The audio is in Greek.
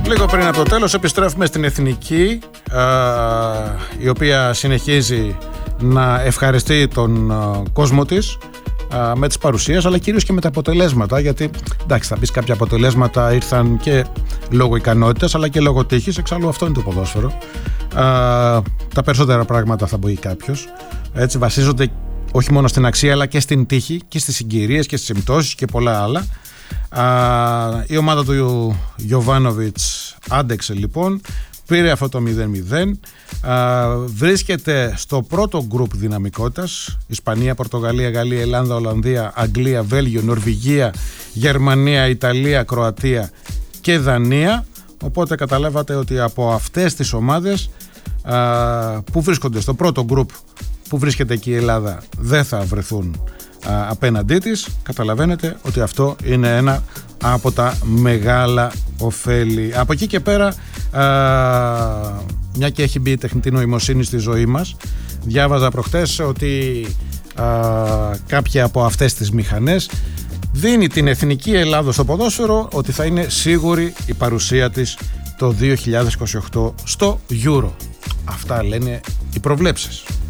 Λίγο πριν από το τέλος επιστρέφουμε στην Εθνική, η οποία συνεχίζει να ευχαριστεί τον κόσμο της με τις παρουσίες, αλλά κυρίως και με τα αποτελέσματα, γιατί εντάξει, θα πεις κάποια αποτελέσματα ήρθαν και λόγω ικανότητας αλλά και λόγω τύχης, εξάλλου αυτό είναι το ποδόσφαιρο. Τα περισσότερα πράγματα θα μπορεί κάποιος, έτσι βασίζονται όχι μόνο στην αξία αλλά και στην τύχη και στις συγκυρίες και στις συμπτώσεις και πολλά άλλα. Η ομάδα του Γιοβάνοβιτς άντεξε λοιπόν, πήρε αυτό το 0-0, βρίσκεται στο πρώτο γκρουπ δυναμικότητας: Ισπανία, Πορτογαλία, Γαλλία, Ελλάδα, Ολλανδία, Αγγλία, Βέλγιο, Νορβηγία, Γερμανία, Ιταλία, Κροατία και Δανία. Οπότε καταλάβατε ότι από αυτές τις ομάδες που βρίσκονται στο πρώτο γκρουπ, που βρίσκεται εκεί η Ελλάδα, δεν θα βρεθούν απέναντί της. Καταλαβαίνετε ότι αυτό είναι ένα από τα μεγάλα ωφέλη. Από εκεί και πέρα, μια και έχει μπει η τεχνητή νοημοσύνη στη ζωή μας, διάβαζα προχτές ότι κάποια από αυτές τις μηχανές δίνει την εθνική Ελλάδα στο ποδόσφαιρο ότι θα είναι σίγουρη η παρουσία της το 2028 στο Euro. Αυτά λένε οι προβλέψεις.